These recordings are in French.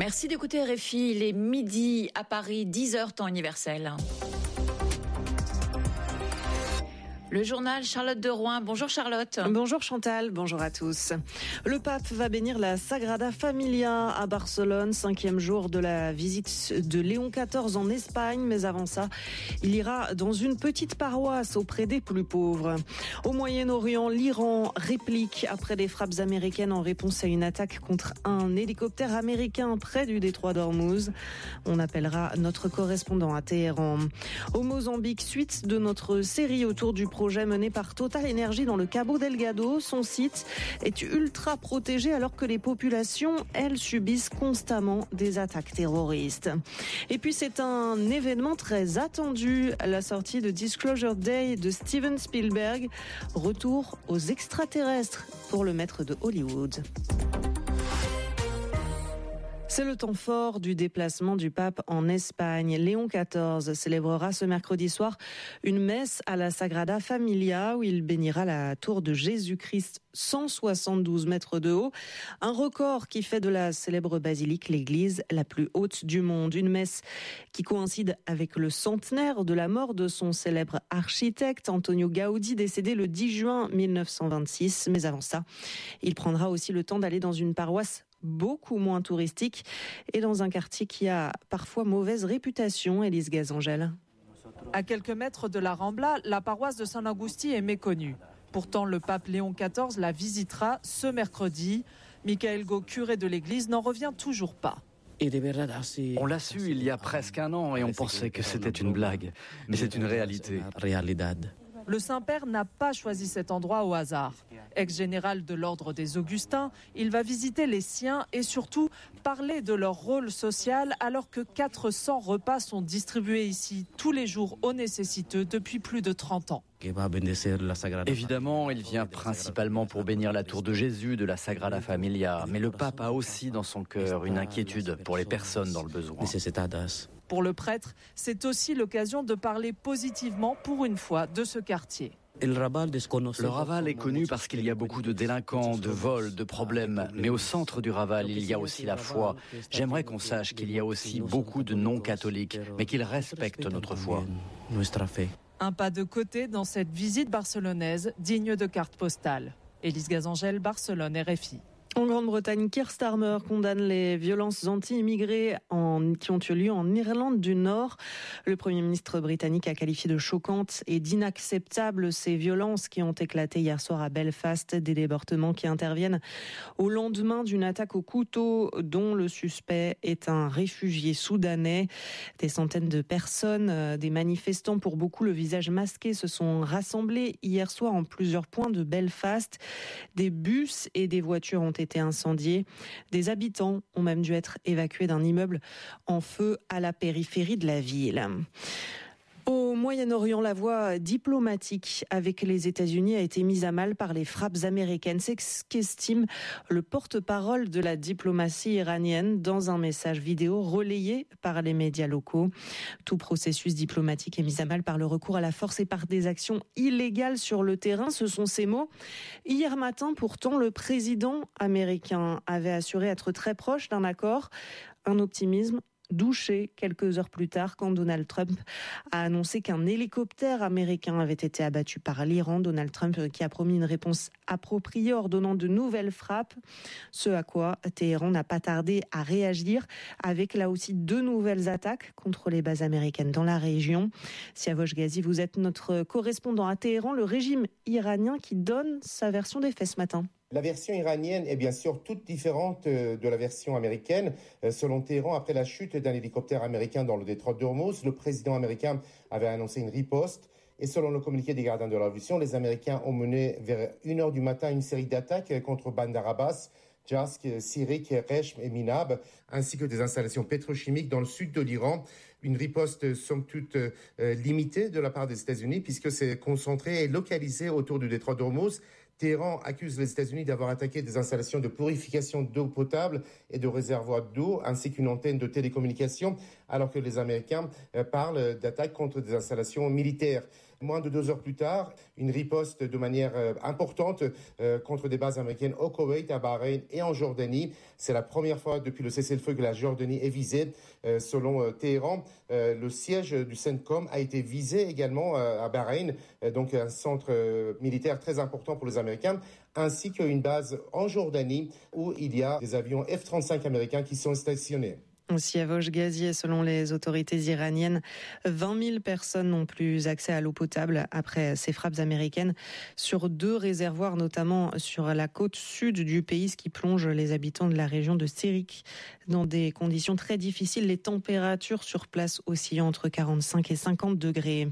Merci d'écouter RFI, il est midi à Paris, 10h temps universel. Le journal Charlotte de Rouen. Bonjour Charlotte. Bonjour Chantal, bonjour à tous. Le pape va bénir la Sagrada Familia à Barcelone, 5e jour de la visite de Léon XIV en Espagne. Mais avant ça, il ira dans une petite paroisse auprès des plus pauvres. Au Moyen-Orient, l'Iran réplique après des frappes américaines en réponse à une attaque contre un hélicoptère américain près du détroit d'Ormuz. On appellera notre correspondant à Téhéran. Au Mozambique, suite de notre série autour du projet mené par Total Energy dans le Cabo Delgado. Son site est ultra protégé alors que les populations, elles, subissent constamment des attaques terroristes. Et puis c'est un événement très attendu, la sortie de Disclosure Day de Steven Spielberg. Retour aux extraterrestres pour le maître de Hollywood. C'est le temps fort du déplacement du pape en Espagne. Léon XIV célébrera ce mercredi soir une messe à la Sagrada Familia où il bénira la tour de Jésus-Christ, 172 mètres de haut. Un record qui fait de la célèbre basilique l'église la plus haute du monde. Une messe qui coïncide avec le centenaire de la mort de son célèbre architecte Antonio Gaudí, décédé le 10 juin 1926. Mais avant ça, il prendra aussi le temps d'aller dans une paroisse beaucoup moins touristique et dans un quartier qui a parfois mauvaise réputation. Élise Gazangel. À quelques mètres de la Rambla, la paroisse de San Agustí est méconnue. Pourtant, le pape Léon XIV la visitera ce mercredi. Michael Gau, curé de l'église, n'en revient toujours pas. On l'a su il y a presque un an et on pensait que c'était une blague. Mais c'est une réalité. Le Saint-Père n'a pas choisi cet endroit au hasard. Ex-général de l'ordre des Augustins, il va visiter les siens et surtout parler de leur rôle social alors que 400 repas sont distribués ici tous les jours aux nécessiteux depuis plus de 30 ans. Évidemment, il vient principalement pour bénir la tour de Jésus de la Sagrada Familia, mais le pape a aussi dans son cœur une inquiétude pour les personnes dans le besoin. Pour le prêtre, c'est aussi l'occasion de parler positivement pour une fois de ce quartier. Le Raval est connu parce qu'il y a beaucoup de délinquants, de vols, de problèmes. Mais au centre du Raval, il y a aussi la foi. J'aimerais qu'on sache qu'il y a aussi beaucoup de non-catholiques, mais qu'ils respectent notre foi. Un pas de côté dans cette visite barcelonaise digne de carte postale. Élise Gazangel, Barcelone, RFI. En Grande-Bretagne, Keir Starmer condamne les violences anti-immigrés qui ont eu lieu en Irlande du Nord. Le Premier ministre britannique a qualifié de choquantes et d'inacceptables ces violences qui ont éclaté hier soir à Belfast, des débordements qui interviennent au lendemain d'une attaque au couteau dont le suspect est un réfugié soudanais. Des centaines de personnes, des manifestants pour beaucoup le visage masqué, se sont rassemblés hier soir en plusieurs points de Belfast. Des bus et des voitures ont été incendiés. Des habitants ont même dû être évacués d'un immeuble en feu à la périphérie de la ville. Au Moyen-Orient, la voie diplomatique avec les États-Unis a été mise à mal par les frappes américaines. C'est ce qu'estime le porte-parole de la diplomatie iranienne dans un message vidéo relayé par les médias locaux. Tout processus diplomatique est mis à mal par le recours à la force et par des actions illégales sur le terrain. Ce sont ces mots. Hier matin, pourtant, le président américain avait assuré être très proche d'un accord. Un optimisme douché quelques heures plus tard quand Donald Trump a annoncé qu'un hélicoptère américain avait été abattu par l'Iran. Donald Trump qui a promis une réponse appropriée ordonnant de nouvelles frappes. Ce à quoi Téhéran n'a pas tardé à réagir avec là aussi 2 nouvelles attaques contre les bases américaines dans la région. Siavosh Ghazi, vous êtes notre correspondant à Téhéran, le régime iranien qui donne sa version des faits ce matin. La version iranienne est bien sûr toute différente de la version américaine. Selon Téhéran, après la chute d'un hélicoptère américain dans le détroit d'Ormuz, le président américain avait annoncé une riposte. Et selon le communiqué des gardiens de la révolution, les Américains ont mené vers 1h du matin une série d'attaques contre Bandar Abbas, Jask, Sirik, Reshm et Minab, ainsi que des installations pétrochimiques dans le sud de l'Iran. Une riposte somme toute limitée de la part des États-Unis puisque c'est concentré et localisé autour du détroit d'Ormuz. Téhéran accuse les États-Unis d'avoir attaqué des installations de purification d'eau potable et de réservoirs d'eau, ainsi qu'une antenne de télécommunication, alors que les Américains parlent d'attaques contre des installations militaires. Moins de 2 heures plus tard, une riposte de manière importante contre des bases américaines au Koweït, à Bahreïn et en Jordanie. C'est la première fois depuis le cessez-le-feu que la Jordanie est visée. Selon Téhéran, le siège du CENTCOM a été visé également à Bahreïn, donc un centre militaire très important pour les Américains, ainsi qu'une base en Jordanie où il y a des avions F-35 américains qui sont stationnés. Aussi à Vosges-Gazier, selon les autorités iraniennes, 20 000 personnes n'ont plus accès à l'eau potable après ces frappes américaines sur 2 réservoirs, notamment sur la côte sud du pays, ce qui plonge les habitants de la région de Sirik dans des conditions très difficiles. Les températures sur place oscillant entre 45 et 50 degrés.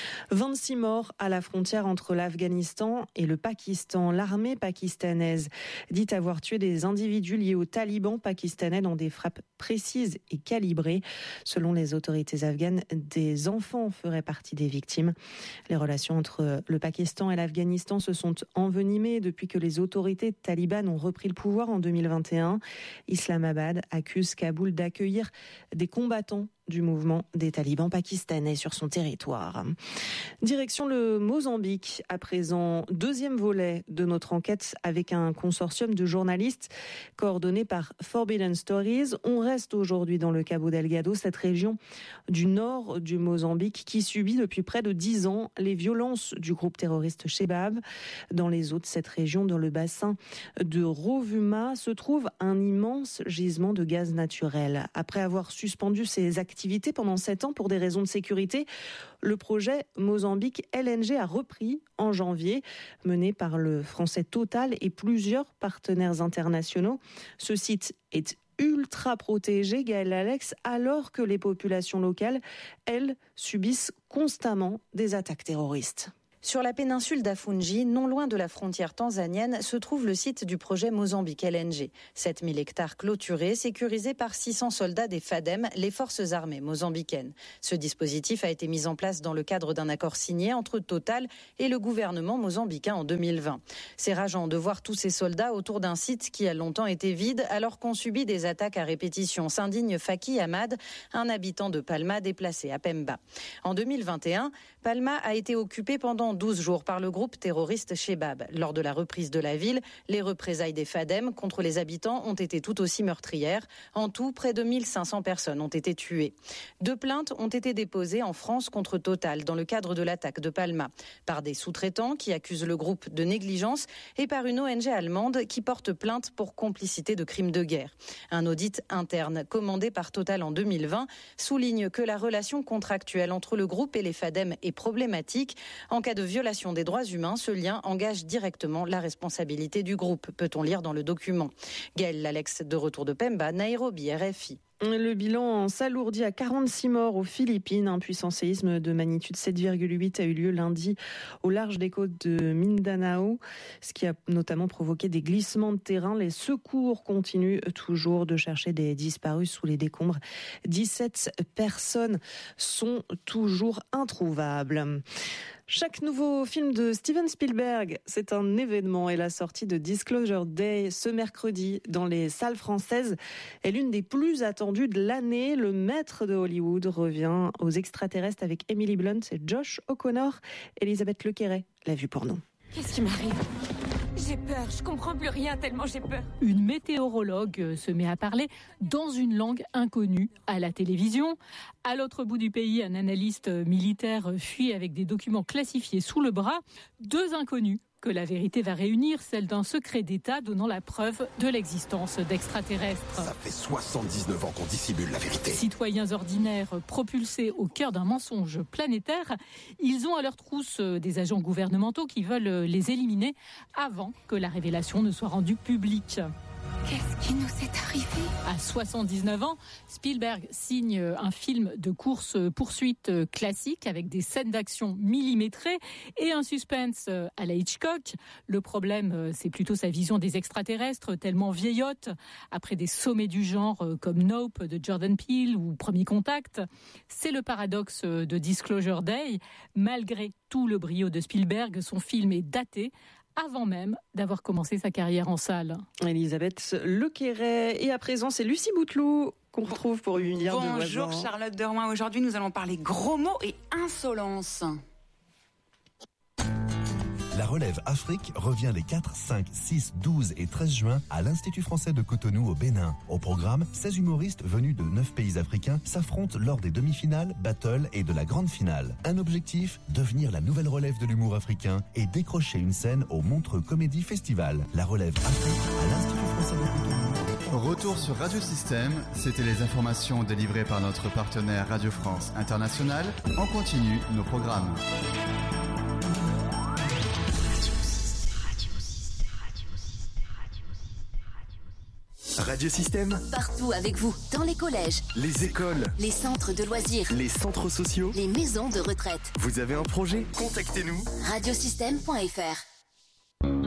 26 morts à la frontière entre l'Afghanistan et le Pakistan. L'armée pakistanaise dit avoir tué des individus liés aux talibans pakistanais dans des frappes précises et calibrées. Selon les autorités afghanes, des enfants feraient partie des victimes. Les relations entre le Pakistan et l'Afghanistan se sont envenimées depuis que les autorités talibanes ont repris le pouvoir en 2021. Islamabad accuse Kaboul d'accueillir des combattants du mouvement des talibans pakistanais sur son territoire. Direction le Mozambique, à présent, 2e volet de notre enquête avec un consortium de journalistes coordonné par Forbidden Stories. On reste aujourd'hui dans le Cabo Delgado, cette région du nord du Mozambique qui subit depuis près de 10 ans les violences du groupe terroriste Chebab. Dans les eaux de cette région, dans le bassin de Rovuma, se trouve un immense gisement de gaz naturel. Après avoir suspendu ses activités pendant 7 ans pour des raisons de sécurité, le projet Mozambique LNG a repris en janvier, mené par le français Total et plusieurs partenaires internationaux. Ce site est ultra protégé, Gaël Alex, alors que les populations locales, elles, subissent constamment des attaques terroristes. Sur la péninsule d'Afungi, non loin de la frontière tanzanienne, se trouve le site du projet Mozambique LNG. 7000 hectares clôturés, sécurisés par 600 soldats des FADEM, les forces armées mozambicaines. Ce dispositif a été mis en place dans le cadre d'un accord signé entre Total et le gouvernement mozambicain en 2020. C'est rageant de voir tous ces soldats autour d'un site qui a longtemps été vide alors qu'on subit des attaques à répétition, s'indigne Faki Ahmad, un habitant de Palma déplacé à Pemba. En 2021, Palma a été occupée pendant 12 jours par le groupe terroriste Chebab. Lors de la reprise de la ville, les représailles des FADEM contre les habitants ont été tout aussi meurtrières. En tout, près de 1500 personnes ont été tuées. 2 plaintes ont été déposées en France contre Total dans le cadre de l'attaque de Palma, par des sous-traitants qui accusent le groupe de négligence et par une ONG allemande qui porte plainte pour complicité de crimes de guerre. Un audit interne commandé par Total en 2020 souligne que la relation contractuelle entre le groupe et les FADEM est problématique. En cas de violation des droits humains, ce lien engage directement la responsabilité du groupe, peut-on lire dans le document. Gaël Lalex, de retour de Pemba, Nairobi, RFI. Le bilan s'alourdit à 46 morts aux Philippines. Un puissant séisme de magnitude 7,8 a eu lieu lundi au large des côtes de Mindanao, ce qui a notamment provoqué des glissements de terrain. Les secours continuent toujours de chercher des disparus sous les décombres. 17 personnes sont toujours introuvables. Chaque nouveau film de Steven Spielberg, c'est un événement et la sortie de Disclosure Day ce mercredi dans les salles françaises est l'une des plus attendues de l'année. Le maître de Hollywood revient aux extraterrestres avec Emily Blunt et Josh O'Connor. Elisabeth Lequeret l'a vu pour nous. Qu'est-ce qui m'arrive ? J'ai peur, je comprends plus rien tellement j'ai peur. Une météorologue se met à parler dans une langue inconnue à la télévision. À l'autre bout du pays, un analyste militaire fuit avec des documents classifiés sous le bras. 2 inconnus que la vérité va réunir, celle d'un secret d'État donnant la preuve de l'existence d'extraterrestres. Ça fait 79 ans qu'on dissimule la vérité. Citoyens ordinaires propulsés au cœur d'un mensonge planétaire, ils ont à leur trousse des agents gouvernementaux qui veulent les éliminer avant que la révélation ne soit rendue publique. Qu'est-ce qui nous est arrivé ? À 79 ans, Spielberg signe un film de course-poursuite classique avec des scènes d'action millimétrées et un suspense à la Hitchcock. Le problème, c'est plutôt sa vision des extraterrestres, tellement vieillotte, après des sommets du genre comme Nope de Jordan Peele ou Premier Contact. C'est le paradoxe de Disclosure Day. Malgré tout le brio de Spielberg, son film est daté avant même d'avoir commencé sa carrière en salle. Elisabeth Lequeret. Et à présent, c'est Lucie Bouteloup qu'on retrouve pour 1 milliard de voisins. Bonjour Charlotte Deroin. Aujourd'hui, nous allons parler gros mots et insolence. La relève Afrique revient les 4, 5, 6, 12 et 13 juin à l'Institut français de Cotonou au Bénin. Au programme, 16 humoristes venus de 9 pays africains s'affrontent lors des demi-finales, battles et de la grande finale. Un objectif, devenir la nouvelle relève de l'humour africain et décrocher une scène au Montreux Comédie Festival. La relève Afrique à l'Institut français de Cotonou. Retour sur Radio Système, c'était les informations délivrées par notre partenaire Radio France International. On continue nos programmes. Radio Système, partout avec vous, dans les collèges, les écoles, les centres de loisirs, les centres sociaux, les maisons de retraite. Vous avez un projet ? Contactez-nous. Radiosystème.fr